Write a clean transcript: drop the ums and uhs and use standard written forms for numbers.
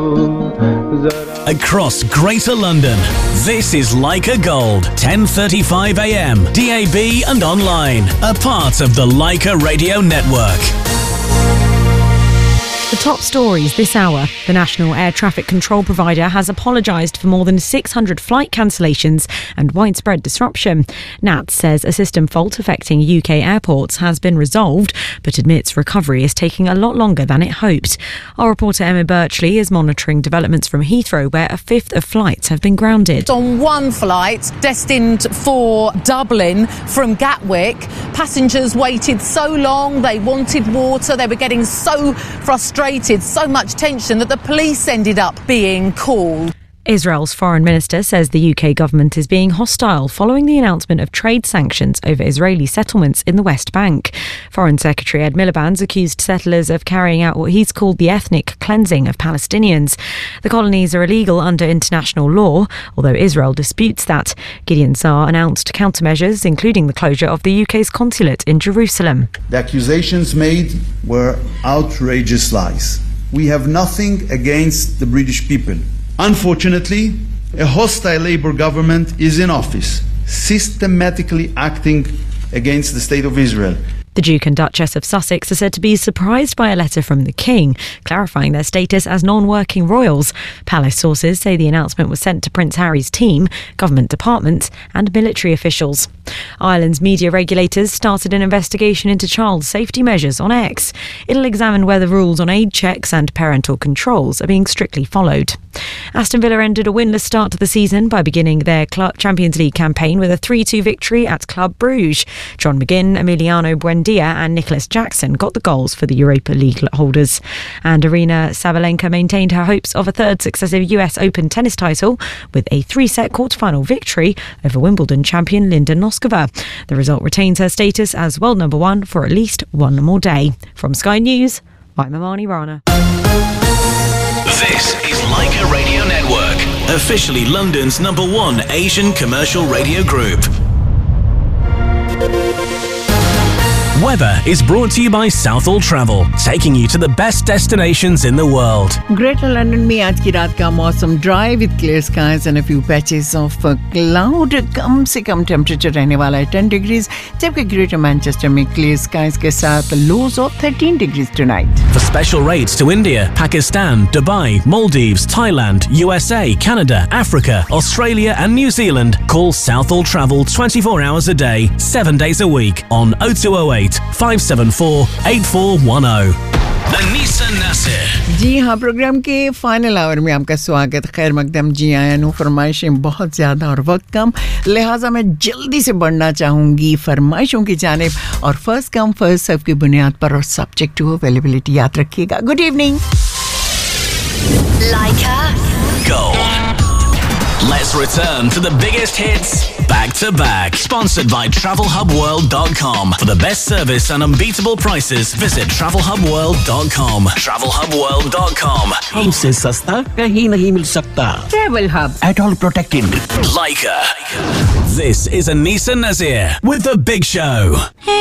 Across Greater London, this is Leica Gold, 10:35 a.m, DAB and online, a part of the Leica Radio Network. The top stories this hour. The National Air Traffic Control Provider has apologised for more than 600 flight cancellations and widespread disruption. NATS says a system fault affecting UK airports has been resolved, but admits recovery is taking a lot longer than it hoped. Our reporter Emma Birchley is monitoring developments from Heathrow, where a fifth of flights have been grounded. On one flight destined for Dublin from Gatwick, passengers waited so long, they wanted water, they were getting so frustrated, so much tension that the police ended up being called. Israel's foreign minister says the UK government is being hostile following the announcement of trade sanctions over Israeli settlements in the West Bank. Foreign Secretary Ed Miliband's accused settlers of carrying out what he's called the ethnic cleansing of Palestinians. The colonies are illegal under international law, although Israel disputes that. Gideon Saar announced countermeasures, including the closure of the UK's consulate in Jerusalem. The accusations made were outrageous lies. We have nothing against the British people. Unfortunately, a hostile Labour government is in office, systematically acting against the State of Israel. The Duke and Duchess of Sussex are said to be surprised by a letter from the King, clarifying their status as non-working royals. Palace sources say the announcement was sent to Prince Harry's team, government departments and military officials. Ireland's media regulators started an investigation into child safety measures on X. It'll examine whether rules on age checks and parental controls are being strictly followed. Aston Villa ended a winless start to the season by beginning their Champions League campaign with a 3-2 victory at Club Brugge. John McGinn, Emiliano Buendia and Nicholas Jackson got the goals for the Europa League holders. And Aryna Sabalenka maintained her hopes of a third successive US Open tennis title with a 3-set quarter-final victory over Wimbledon champion Linda Noskova. The result retains her status as world number one for at least one more day. From Sky News, I'm Amani Rana. This is Leica Radio Network, officially London's #1 Asian commercial radio group. Weather is brought to you by Southall Travel, taking you to the best destinations in the world. Greater London में आज की रात का मौसम dry with clear skies and a few patches of cloud. कम से कम temperature रहने वाला है 10 डिग्रीज, जबकि ग्रेटर मैनचेस्टर में क्लियर स्काइज के साथ लोज of 13 degrees tonight. For special rates to India, Pakistan, Dubai, Maldives, Thailand, USA, Canada, Africa, Australia and New Zealand, call Southall Travel 24 hours a day, 7 days a week on 0208 574 8410. Anisa Nasir. जी हाँ, programme के final our में आपका स्वागत. खैर मकदम जी आया no, फरमाइशें बहुत ज़्यादा और वक्त कम, लिहाजा मैं जल्दी से बढ़ना चाहूँगी फरमाइशों की जानिब. और फर्स्ट कम फर्स्ट सर्व की बुनियाद पर और सब्जेक्ट टू अवेलेबिलिटी याद रखिएगा. Good evening. Leica Gold. Let's return to the biggest hits back to back. Sponsored by TravelHubWorld.com. For the best service and unbeatable prices, visit TravelHubWorld.com. TravelHubWorld.com. हमसे सस्ता कहीं नहीं मिल सकता. Travel hub, At all protected. Leica. This is Anisa Nazir with The Big Show.